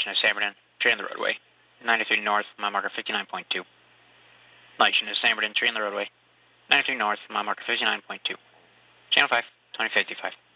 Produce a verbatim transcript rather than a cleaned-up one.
Light Unit Samberton, tree on the roadway. ninety-three north, mile marker fifty-nine point two. Light Unit Samberton, tree on the roadway. ninety-three north, mile marker fifty-nine point two. Channel five, twenty fifty-five.